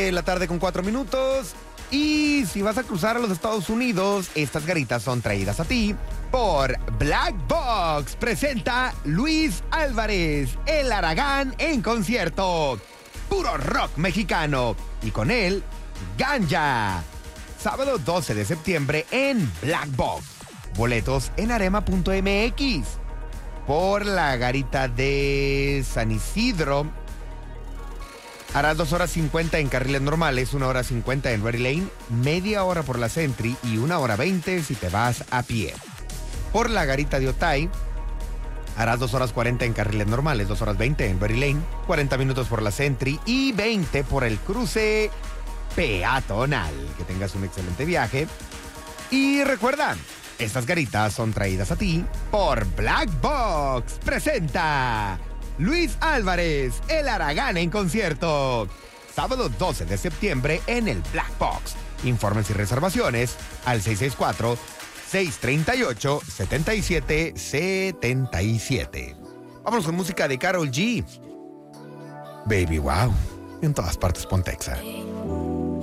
de la tarde con 4 minutos. Y si vas a cruzar a los Estados Unidos, estas garitas son traídas a ti por Black Box. Presenta Luis Álvarez, el Aragán en concierto. Puro rock mexicano. Y con él, Ganja. Sábado 12 de septiembre en Black Box. Boletos en arema.mx. Por la garita de San Isidro, harás 2 horas 50 en carriles normales, 1 hora 50 en Ready Lane, media hora por la Sentry y 1 hora 20 si te vas a pie. Por la garita de Otay, harás 2 horas 40 en carriles normales, 2 horas 20 en Ready Lane, 40 minutos por la Sentry y 20 por el cruce peatonal. Que tengas un excelente viaje. Y recuerda, estas garitas son traídas a ti por Black Box. Presenta Luis Álvarez, el Aragán en concierto. Sábado 12 de septiembre en el Black Box. Informes y reservaciones al 664-638-7777. Vámonos con música de Karol G. Baby, wow. En todas partes, Pontexa.